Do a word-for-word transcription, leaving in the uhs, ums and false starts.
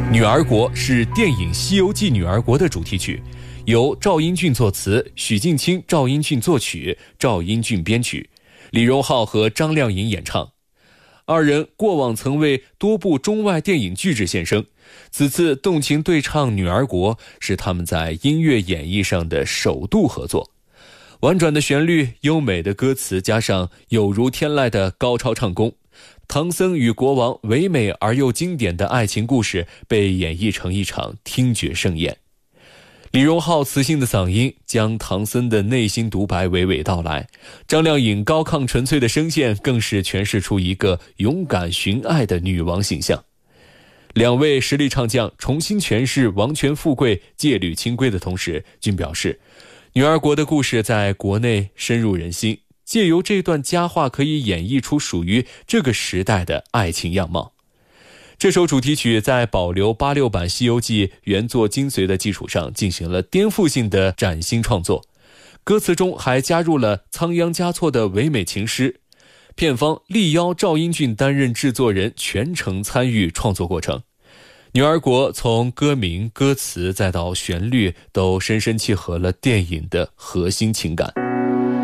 女儿国是电影《西游记女儿国》的主题曲，由赵英俊作词，许镜清、赵英俊作曲，赵英俊编曲，李荣浩和张靓颖演唱。二人过往曾为多部中外电影巨制献声，此次动情对唱《女儿国》是他们在音乐演绎上的首度合作。婉转的旋律，优美的歌词，加上有如天籁的高超唱功，唐僧与国王唯美而又经典的爱情故事被演绎成一场听觉盛宴。李荣浩磁性的嗓音将唐僧的内心独白娓娓道来，张靓颖高亢纯粹的声线更是诠释出一个勇敢寻爱的女王形象。两位实力唱将重新诠释王权富贵、戒律清规的同时，均表示女儿国的故事在国内深入人心，借由这段佳话可以演绎出属于这个时代的爱情样貌。这首主题曲在保留八六版《西游记》原作精髓的基础上进行了颠覆性的崭新创作，歌词中还加入了仓央嘉措的唯美情诗。片方力邀赵英俊担任制作人，全程参与创作过程。女儿国从歌名、歌词再到旋律，都深深契合了电影的核心情感。